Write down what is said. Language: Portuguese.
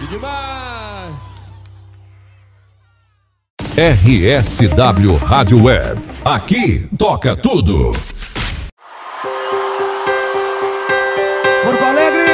Que demais! RSW Rádio Web. Aqui toca tudo. Porto Alegre!